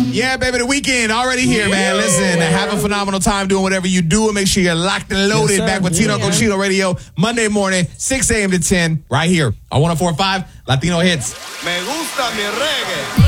Yeah, baby, the weekend already here, man. Listen, have a phenomenal time doing whatever you do, and make sure you're locked and loaded. Back with Tino Cochino Radio, Monday morning, 6 a.m. to 10, right here on 104.5 Latino Hits. Me gusta mi reggae.